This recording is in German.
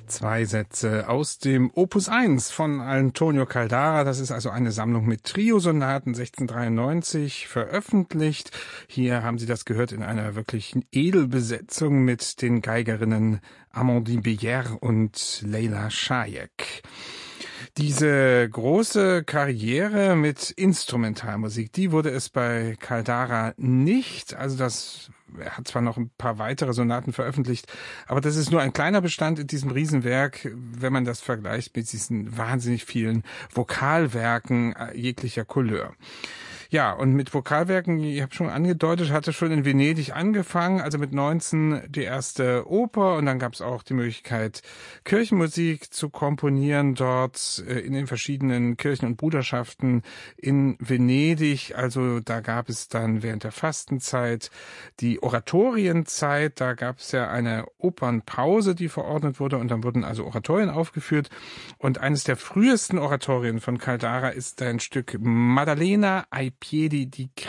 Zwei Sätze aus dem Opus 1 von Antonio Caldara. Das ist also eine Sammlung mit Trio-Sonaten 1693 veröffentlicht. Hier haben Sie das gehört in einer wirklich Edelbesetzung mit den Geigerinnen Amandine Beyer und Leila Shayek. Diese große Karriere mit Instrumentalmusik, die wurde es bei Caldara nicht. Also er hat zwar noch ein paar weitere Sonaten veröffentlicht, aber das ist nur ein kleiner Bestand in diesem Riesenwerk, wenn man das vergleicht mit diesen wahnsinnig vielen Vokalwerken jeglicher Couleur. Ja, und mit Vokalwerken, ich habe schon angedeutet, hatte schon in Venedig angefangen, also mit 19 die erste Oper, und dann gab es auch die Möglichkeit, Kirchenmusik zu komponieren dort in den verschiedenen Kirchen und Bruderschaften in Venedig. Also da gab es dann während der Fastenzeit die Oratorienzeit, da gab es ja eine Opernpause, die verordnet wurde, und dann wurden also Oratorien aufgeführt, und eines der frühesten Oratorien von Caldara ist ein Stück Maddalena ai piedi di